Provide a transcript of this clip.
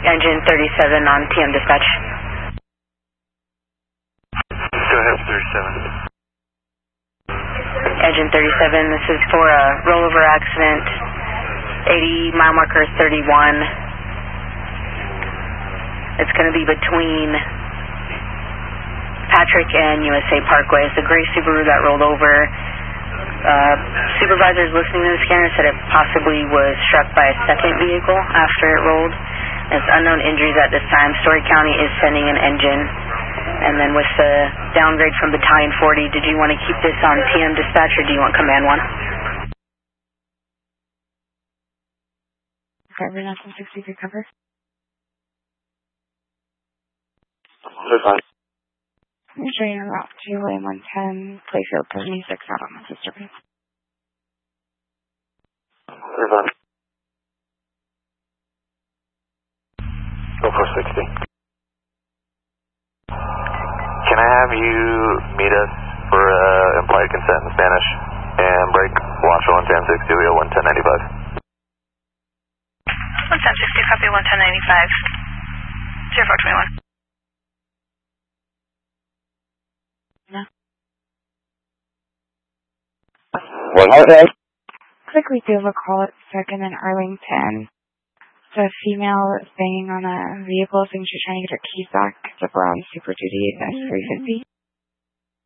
Engine 37 on TM dispatch. Go ahead, 37. Engine 37, this is for a rollover accident. 80 mile marker 31. It's going to be between Patrick and USA Parkway. It's a gray Subaru that rolled over. Supervisors listening to the scanner said it possibly was struck by a second vehicle after it rolled. It's unknown injuries at this time. Story County is sending an engine. And then with the downgrade from Battalion 40, did you want to keep this on TM dispatch or do you want Command 1? Driver Nelson 63 cover. They're fine. I'm showing you route to William 110, Playfield 76 out on the sister base. They're fine. Go for 60. Can I have you meet us for implied consent in Spanish and break watch 11060, wheel 11095? 11060, copy 11095. 0421. No. What was that? Looks like we do have a call at 2nd and Arlington. It's a female is banging on a vehicle, saying she's trying to get her keys back. It's up around Super Duty S350.